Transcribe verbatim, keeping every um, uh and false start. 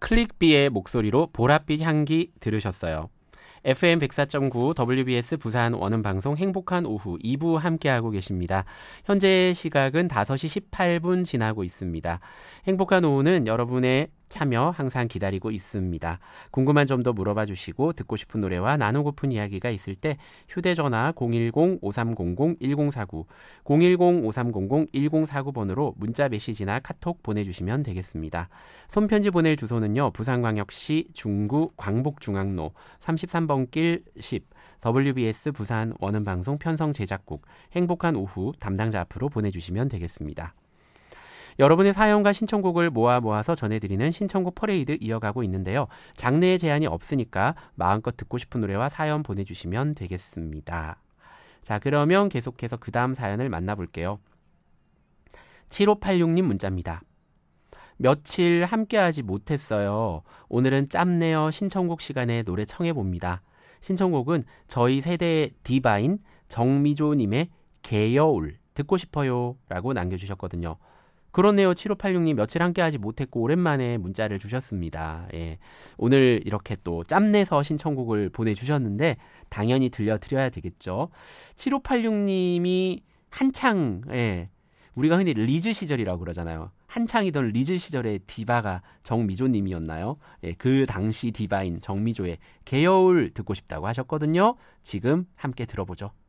클릭비의 목소리로 보랏빛 향기 들으셨어요. 에프엠 백사 점 구 더블유비에스 부산 원음방송 행복한 오후 이 부 함께하고 계십니다. 현재 시각은 다섯 시 십팔 분 지나고 있습니다. 행복한 오후는 여러분의 참여 항상 기다리고 있습니다. 궁금한 점도 물어봐 주시고 듣고 싶은 노래와 나누고픈 이야기가 있을 때 휴대전화 공일공 오삼공공 일공사구 공일공 오삼공공 일공사구 번으로 문자 메시지나 카톡 보내주시면 되겠습니다. 손편지 보낼 주소는요. 부산광역시 중구 광복중앙로 삼십삼 번 길 십 더블유비에스 부산 원음방송 편성제작국 행복한 오후 담당자 앞으로 보내주시면 되겠습니다. 여러분의 사연과 신청곡을 모아 모아서 전해드리는 신청곡 퍼레이드 이어가고 있는데요. 장르의 제한이 없으니까 마음껏 듣고 싶은 노래와 사연 보내주시면 되겠습니다. 자, 그러면 계속해서 그 다음 사연을 만나볼게요. 칠오팔육 님 문자입니다. 며칠 함께하지 못했어요. 오늘은 짬내어 신청곡 시간에 노래 청해봅니다. 신청곡은 저희 세대의 디바인 정미조님의 개여울 듣고 싶어요 라고 남겨주셨거든요. 그렇네요. 칠오팔육 님 며칠 함께하지 못했고 오랜만에 문자를 주셨습니다. 예. 오늘 이렇게 또 짬내서 신청곡을 보내주셨는데 당연히 들려드려야 되겠죠. 칠오팔육 님이 한창 예, 우리가 흔히 리즈 시절이라고 그러잖아요. 한창이던 리즈 시절의 디바가 정미조님이었나요? 예, 그 당시 디바인 정미조의 개여울 듣고 싶다고 하셨거든요. 지금 함께 들어보죠.